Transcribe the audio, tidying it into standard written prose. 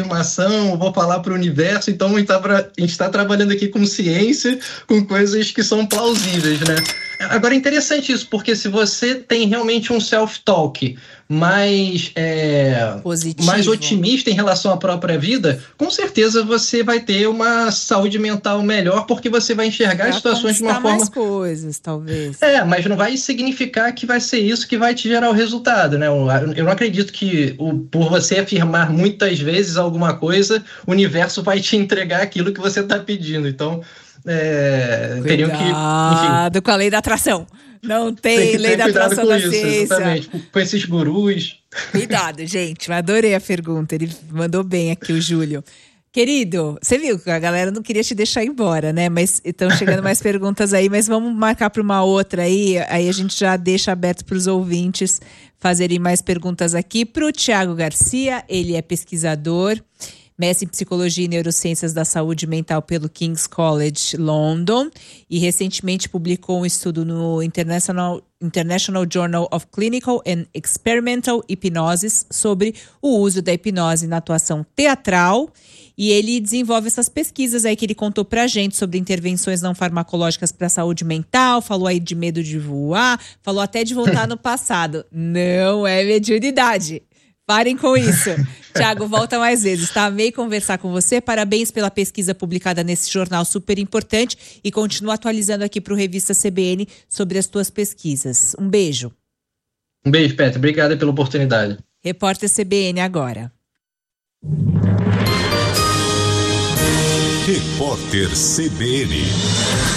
afirmação, vou falar para o universo, então a gente está trabalhando aqui com ciência, com coisas que são plausíveis, né? Agora é interessante isso, porque se você tem realmente um self-talk mais otimista em relação à própria vida, com certeza você vai ter uma saúde mental melhor, porque você vai enxergar as situações de uma forma... mais coisas, talvez. Mas não vai significar que vai ser isso que vai te gerar o resultado, né? Eu não acredito que por você afirmar muitas vezes alguma coisa, o universo vai te entregar aquilo que você está pedindo. Então, teriam que... Cuidado com a lei da atração. Não tem lei da atração da ciência. Exatamente, com esses gurus. Cuidado, gente. Eu adorei a pergunta. Ele mandou bem aqui, o Júlio. Querido, você viu que a galera não queria te deixar embora, né? Mas estão chegando mais perguntas aí, mas vamos marcar para uma outra aí. Aí a gente já deixa aberto para os ouvintes fazerem mais perguntas aqui. Para o Thiago Garcia, ele é pesquisador, mestre em Psicologia e Neurociências da Saúde Mental pelo King's College London e recentemente publicou um estudo no International Journal of Clinical and Experimental Hypnosis sobre o uso da hipnose na atuação teatral. E ele desenvolve essas pesquisas aí que ele contou pra gente sobre intervenções não farmacológicas para a saúde mental, falou aí de medo de voar, falou até de voltar no passado. Não é mediunidade. Parem com isso. Thiago, volta mais vezes, tá? Amei conversar com você. Parabéns pela pesquisa publicada nesse jornal super importante e continua atualizando aqui pro Revista CBN sobre as tuas pesquisas. Um beijo. Um beijo, Petra. Obrigada pela oportunidade. Repórter CBN agora. Repórter CBN.